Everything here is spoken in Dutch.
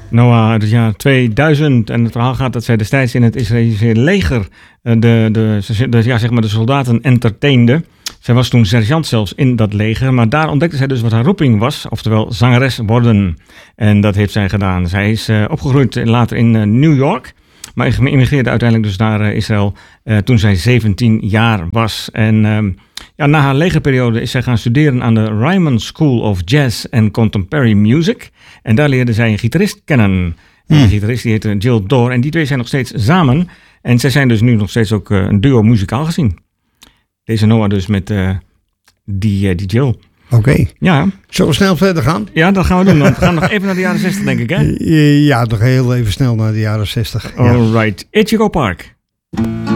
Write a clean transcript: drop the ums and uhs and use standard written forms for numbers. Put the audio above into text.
Noah uit het jaar 2000. En het verhaal gaat dat zij destijds in het Israëlische leger de soldaten entertainde. Zij was toen sergeant zelfs in dat leger. Maar daar ontdekte zij dus wat haar roeping was. Oftewel zangeres worden. En dat heeft zij gedaan. Zij is opgegroeid later in New York. Maar immigreerde uiteindelijk dus naar Israël toen zij 17 jaar was. En na haar legerperiode is zij gaan studeren aan de Ryman School of Jazz and Contemporary Music. En daar leerde zij een gitarist kennen. En de gitarist die heette Jill Dore. En die twee zijn nog steeds samen. En zij zijn dus nu nog steeds ook een duo muzikaal gezien. Deze Noah dus met die Jill. Oké. Ja. Zullen we snel verder gaan? Ja, dat gaan we doen. Want we gaan nog even naar de jaren 60, denk ik, hè? Ja, nog heel even snel naar de jaren 60. All right. Ichigo Park.